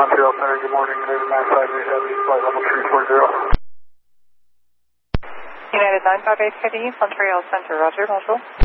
Montreal Center, good morning. United 95 Heavy, flight level 340. United 958 Heavy, Montreal Center, roger, bonjour.